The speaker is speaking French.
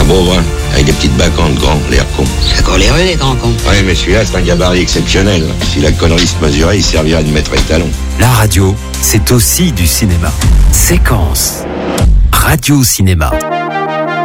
beau, hein, avec des petites bacantes grands, l'air con. C'est qu'on les rues, les grands cons. Ouais, mais celui-là, c'est un gabarit exceptionnel. Si la connerie se mesurait, il servirait de maître étalon. La radio, c'est aussi du cinéma. Séquence. Radio Cinéma.